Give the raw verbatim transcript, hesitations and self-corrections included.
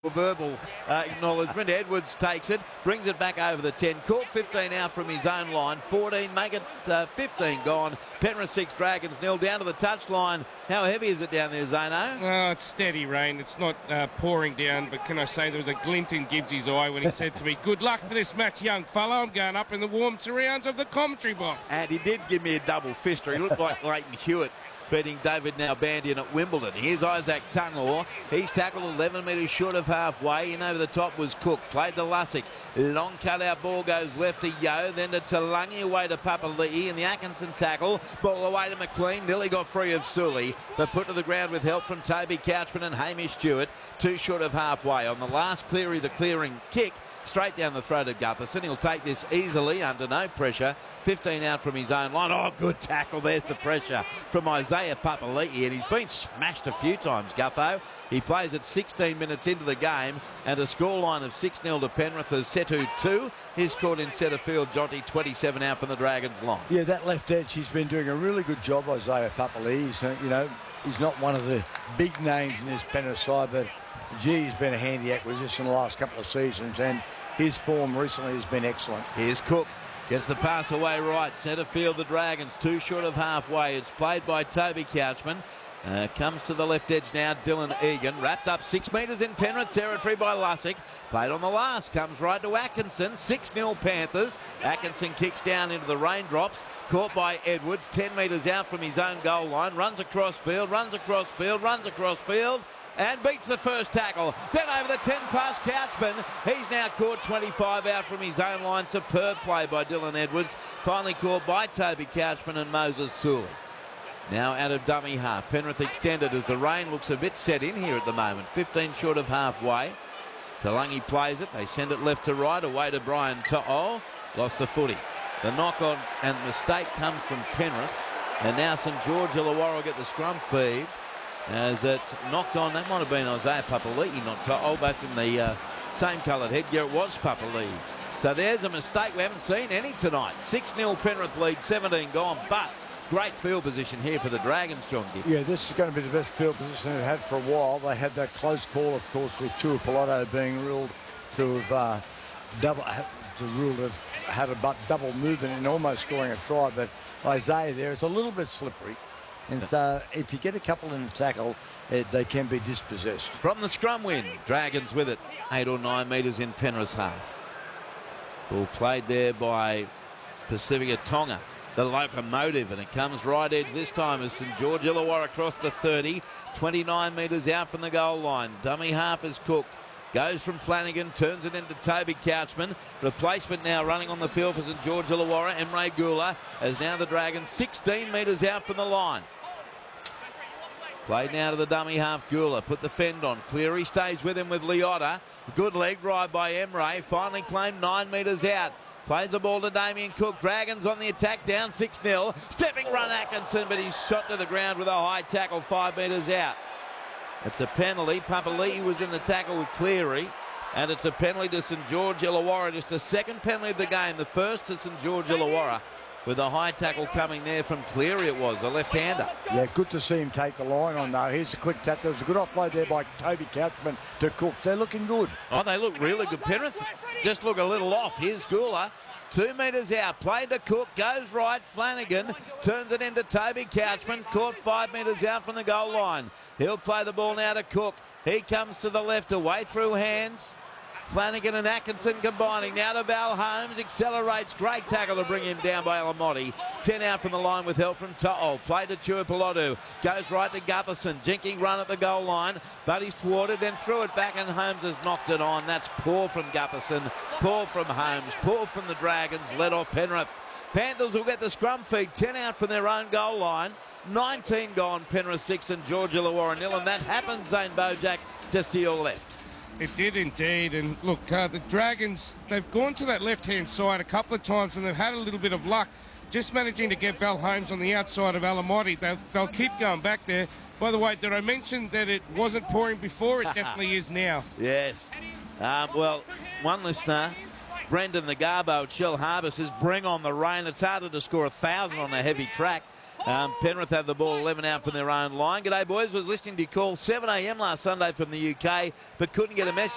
Verbal uh, acknowledgement. Edwards takes it, brings it back over the ten. Caught fifteen out from his own line. fourteen, make it uh, fifteen gone. Penrith six, Dragons nil. Down to the touchline. How heavy is it down there, Zano? Oh, it's steady rain. It's not uh, pouring down, but can I say there was a glint in Gibbsy's eye when he said to me, "Good luck for this match, young fella. I'm going up in the warm surrounds of the commentary box." And he did give me a double fister. He looked like Leighton Hewitt beating David Nalbandian at Wimbledon. Here's Isaac Tunlaw. He's tackled eleven metres short of halfway. In over the top was Cook. Played to Lussick. Long cut-out ball goes left to Yeo. Then to Talangi, away to Papali'i. And the Atkinson tackle. Ball away to McLean. Nearly got free of Sully. But put to the ground with help from Toby Couchman and Hamish Stewart. Two short of halfway. On the last Cleary, the clearing kick. Straight down the throat of Gutherson. He'll take this easily under no pressure. fifteen out from his own line. Oh, good tackle. There's the pressure from Isaiah Papali'i. And he's been smashed a few times, Gutho. He plays at sixteen minutes into the game. And a scoreline of six nil to Penrith as Setu two. He's caught in centre field. Jonty twenty-seven out from the Dragons line. Yeah, that left edge, he's been doing a really good job, Isaiah Papali'i. He's, uh, you know, he's not one of the big names in this Penrith side, but gee, he's been a handy acquisition the last couple of seasons, and his form recently has been excellent. Here's Cook. Gets the pass away right. Centre field, the Dragons. Two short of halfway. It's played by Toby Couchman. Uh, comes to the left edge now, Dylan Egan. Wrapped up six metres in Penrith territory by Lussick. Played on the last. Comes right to Atkinson. six nil Panthers. Atkinson kicks down into the raindrops. Caught by Edwards. ten metres out from his own goal line. Runs across field. Runs across field. Runs across field. And beats the first tackle. Then over the ten past Couchman. He's now caught twenty-five out from his own line. Superb play by Dylan Edwards. Finally caught by Toby Couchman and Moses Sully. Now out of dummy half. Penrith extended as the rain looks a bit set in here at the moment. fifteen short of halfway. Talangi plays it. They send it left to right. Away to Brian To'o. Lost the footy. The knock on and mistake comes from Penrith. And now St George Illawarra will get the scrum feed. As it's knocked on, that might have been Isaiah Papali'i, not To'o, both in the uh, same coloured headgear. It was Papali'i. So there's a mistake. We haven't seen any tonight. six nil Penrith lead, seventeen gone, but great field position here for the Dragons, John Gibb. Yeah, this is going to be the best field position they've had for a while. They had that close call, of course, with Tuipulotu being ruled to have uh, double, to rule to have had a but double movement and almost scoring a try, but Isaiah there, it's a little bit slippery. And so if you get a couple in the tackle, it, they can be dispossessed. From the scrum win, Dragons with it, eight or nine metres in Penrith's half. Ball played there by Pacifica Tonga, the locomotive, and it comes right edge this time as St George Illawarra across the thirty, twenty-nine metres out from the goal line. Dummy half is Cook. Goes from Flanagan, turns it into Toby Couchman. Replacement now running on the field for St George Illawarra, Emre Gula, as now the Dragons sixteen metres out from the line. Played now to the dummy half, Gula. Put the fend on. Cleary stays with him with Leota. Good leg drive by Emre. Finally claimed nine metres out. Plays the ball to Damien Cook. Dragons on the attack, down six nil. Stepping run Atkinson, but he's shot to the ground with a high tackle five metres out. It's a penalty. Papali'i was in the tackle with Cleary. And it's a penalty to St George Illawarra. Just the second penalty of the game. The first to St George Illawarra. With a high tackle coming there from Cleary, it was, the left-hander. Yeah, good to see him take the line on, though. Here's a quick tap. There was a good offload there by Toby Couchman to Cook. They're looking good. Oh, they look really good. Penrith just look a little off. Here's Gula. Two metres out. Played to Cook. Goes right. Flanagan turns it into Toby Couchman. Caught five metres out from the goal line. He'll play the ball now to Cook. He comes to the left, away through hands. Flanagan and Atkinson combining. Now to Val Holmes. Accelerates. Great tackle to bring him down by Alamotti. ten out from the line with help from To'o. Play to Tuipulotu. Goes right to Gutherson. Jinking run at the goal line. But he's thwarted. Then threw it back and Holmes has knocked it on. That's poor from Gutherson. Poor from Holmes. Poor from the Dragons. Led off Penrith. Panthers will get the scrum feed. ten out from their own goal line. nineteen gone. Penrith six and George Illawarra nil. And that happens, Zane Bojak, just to your left. It did indeed, and look, uh, the Dragons, they've gone to that left-hand side a couple of times and they've had a little bit of luck just managing to get Val Holmes on the outside of Alamotti. They'll, they'll keep going back there. By the way, did I mention that it wasn't pouring before? It definitely is now. Yes. Um, well, one listener, Brendan the Garbo at Shell Harbour, says, bring on the rain. It's harder to score a thousand on a heavy track. Um, Penrith have the ball eleven out from their own line. G'day, boys. Was listening to your call seven a m last Sunday from the U K, but couldn't get a message.